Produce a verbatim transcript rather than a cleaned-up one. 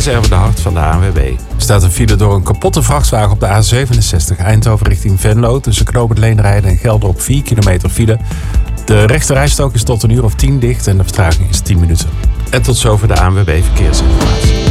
is Erwin de Hart van de A N W B. Er staat een file door een kapotte vrachtwagen op de A zevenenzestig Eindhoven richting Venlo. Tussen Knoopend Leenrijden en Gelderop vier kilometer file. De rechterrijstrook is tot een uur of tien dicht en de vertraging is tien minuten. En tot zover de A N W B Verkeersinformatie.